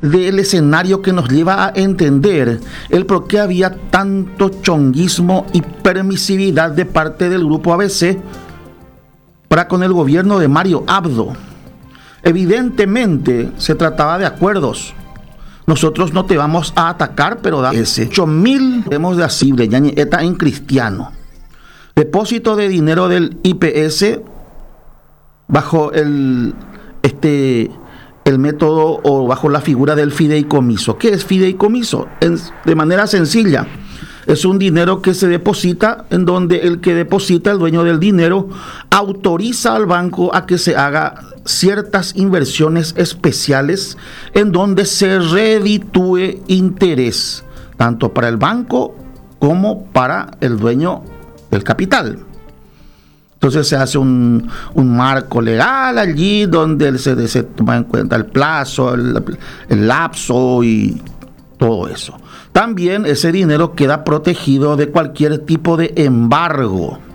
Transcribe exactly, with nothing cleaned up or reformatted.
del escenario que nos lleva a entender el por qué había tanto chonguismo y permisividad de parte del grupo A B C para con el gobierno de Mario Abdo. Evidentemente se trataba de acuerdos. Nosotros no te vamos a atacar, pero da ese ocho mil hemos de asible, ya está en cristiano. Depósito de dinero del I P S bajo el este el método o bajo la figura del fideicomiso. ¿Qué es fideicomiso? En, de manera sencilla, es un dinero que se deposita en donde el que deposita, el dueño del dinero, autoriza al banco a que se haga ciertas inversiones especiales en donde se reditúe interés, tanto para el banco como para el dueño del capital. Entonces se hace un, un marco legal allí donde se, se toma en cuenta el plazo, el, el lapso y todo eso. También ese dinero queda protegido de cualquier tipo de embargo.